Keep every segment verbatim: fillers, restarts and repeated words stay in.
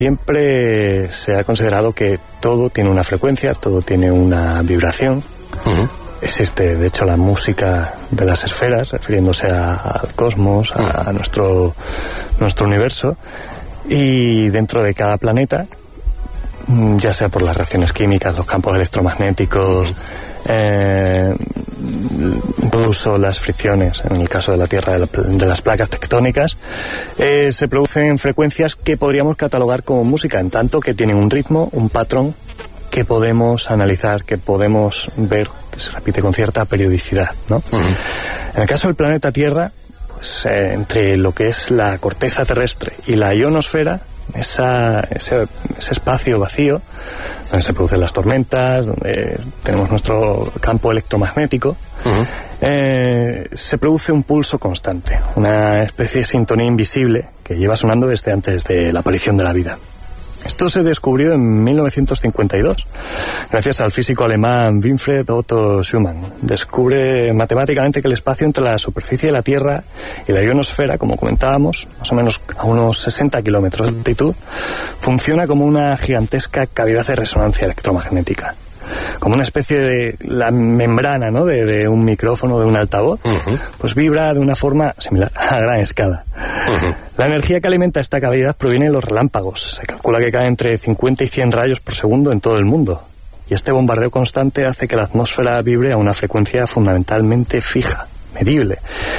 Siempre se ha considerado que todo tiene una frecuencia, todo tiene una vibración. Uh-huh. Existe, de hecho, la música de las esferas, refiriéndose a, al cosmos, a, a nuestro, nuestro universo. Y dentro de cada planeta, ya sea por las reacciones químicas, los campos electromagnéticos, eh, incluso las fricciones, en el caso de la Tierra, de, la, de las placas tectónicas, eh, se producen frecuencias que podríamos catalogar como música, en tanto que tienen un ritmo, un patrón que podemos analizar, que podemos ver, que se repite con cierta periodicidad, ¿no? Uh-huh. En el caso del planeta Tierra, pues eh, entre lo que es la corteza terrestre y la ionosfera, esa, ese, ese espacio vacío donde se producen las tormentas, donde tenemos nuestro campo electromagnético, uh-huh. eh, se produce un pulso constante, una especie de sintonía invisible que lleva sonando desde antes de la aparición de la vida. Esto se descubrió en mil novecientos cincuenta y dos, gracias al físico alemán Winfried Otto Schumann. Descubre matemáticamente que el espacio entre la superficie de la Tierra y la ionosfera, como comentábamos, más o menos a unos sesenta kilómetros de altitud, funciona como una gigantesca cavidad de resonancia electromagnética. Como una especie de la membrana, ¿no?, de, de un micrófono, de un altavoz, uh-huh. pues vibra de una forma similar a gran escala. Uh-huh. La energía que alimenta esta cavidad proviene de los relámpagos. Se calcula que cae entre cincuenta y cien rayos por segundo en todo el mundo. Y este bombardeo constante hace que la atmósfera vibre a una frecuencia fundamentalmente fija, medible.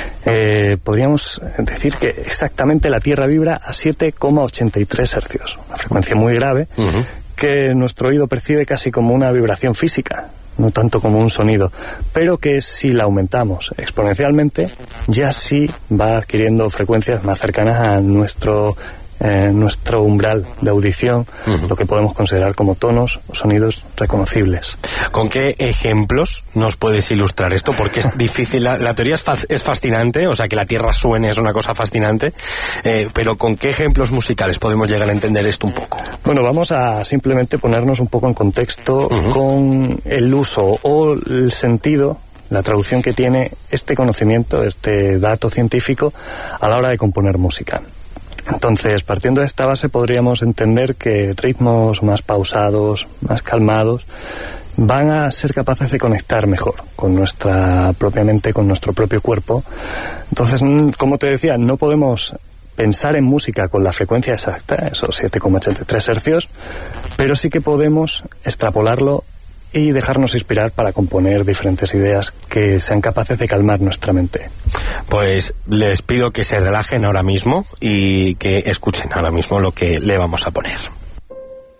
Eh, podríamos decir que exactamente la Tierra vibra a siete coma ochenta y tres hercios, una frecuencia muy grave, uh-huh. que nuestro oído percibe casi como una vibración física, no tanto como un sonido, pero que si la aumentamos exponencialmente, ya sí va adquiriendo frecuencias más cercanas a nuestro, eh, nuestro umbral de audición, uh-huh. lo que podemos considerar como tonos o sonidos reconocibles. ¿Con qué ejemplos nos puedes ilustrar esto? Porque es difícil, la, la teoría es, fa- es fascinante, o sea, que la Tierra suene es una cosa fascinante, eh, pero ¿con qué ejemplos musicales podemos llegar a entender esto un poco? Bueno, vamos a simplemente ponernos un poco en contexto uh-huh. con el uso o el sentido, la traducción que tiene este conocimiento, este dato científico a la hora de componer música. Entonces, partiendo de esta base, podríamos entender que ritmos más pausados, más calmados, van a ser capaces de conectar mejor con nuestra propia mente, con nuestro propio cuerpo. Entonces, como te decía, no podemos pensar en música con la frecuencia exacta, esos siete coma ochenta y tres hercios, pero sí que podemos extrapolarlo y dejarnos inspirar para componer diferentes ideas que sean capaces de calmar nuestra mente. Pues les pido que se relajen ahora mismo y que escuchen ahora mismo lo que le vamos a poner.